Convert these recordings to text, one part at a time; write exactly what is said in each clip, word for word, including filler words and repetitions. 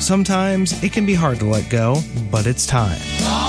Sometimes it can be hard to let go, but it's time.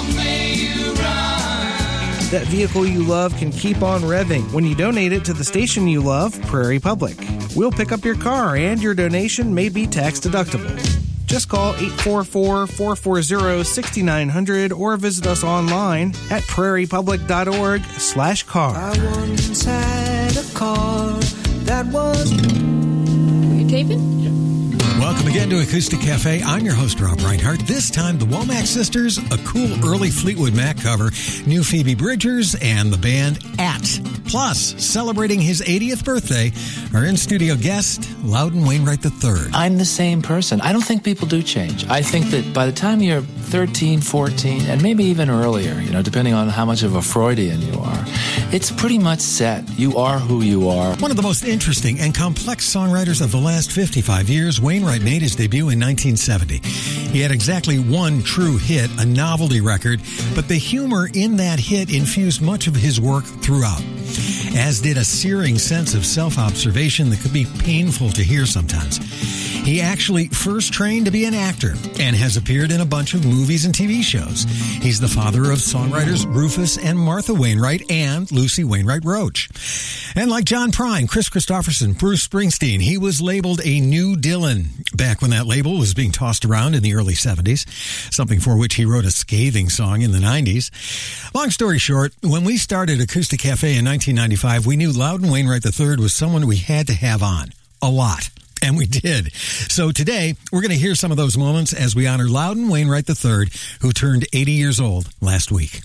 That vehicle you love can keep on revving when you donate it to the station you love, Prairie Public. We'll pick up your car and your donation may be tax deductible. Just call eight four four, four four zero, six nine zero zero or visit us online at prairie public dot org slash car. I once had a car that was... Were you taping? Welcome again to Acoustic Cafe. I'm your host, Rob Reinhardt. This time, the Womack Sisters, a cool early Fleetwood Mac cover, new Phoebe Bridgers, and the band At. Plus, celebrating his eightieth birthday, our in-studio guest, Loudon Wainwright the third. I'm the same person. I don't think people do change. I think that by the time you're thirteen, fourteen, and maybe even earlier, you know, depending on how much of a Freudian you are, it's pretty much set. You are who you are. One of the most interesting and complex songwriters of the last fifty-five years, Wainwright made his debut in nineteen seventy. He had exactly one true hit, a novelty record, but the humor in that hit infused much of his work throughout, as did a searing sense of self-observation that could be painful to hear sometimes. He actually first trained to be an actor and has appeared in a bunch of movies and T V shows. He's the father of songwriters Rufus and Martha Wainwright and Lucy Wainwright Roach. And like John Prine, Chris Christopherson, Bruce Springsteen, he was labeled a new Dylan back when that label was being tossed around in the early seventies, something for which he wrote a scathing song in the nineties. Long story short, when we started Acoustic Cafe in nineteen ninety-five, we knew Loudon Wainwright the third was someone we had to have on. A lot. And we did. So today, we're going to hear some of those moments as we honor Loudon Wainwright the third, who turned eighty years old last week.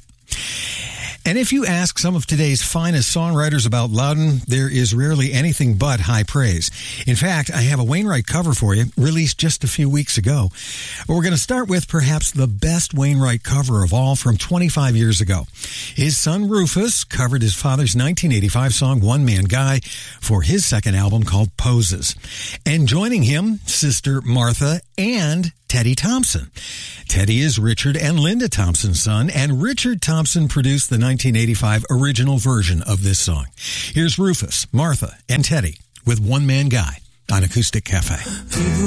And if you ask some of today's finest songwriters about Loudon, there is rarely anything but high praise. In fact, I have a Wainwright cover for you, released just a few weeks ago. But we're going to start with perhaps the best Wainwright cover of all from twenty-five years ago. His son Rufus covered his father's nineteen eighty-five song One Man Guy for his second album called Poses. And joining him, sister Martha and Teddy Thompson. Teddy is Richard and Linda Thompson's son, and Richard Thompson produced the nineteen eighty-five original version of this song. Here's Rufus, Martha, and Teddy with One Man Guy on Acoustic Cafe.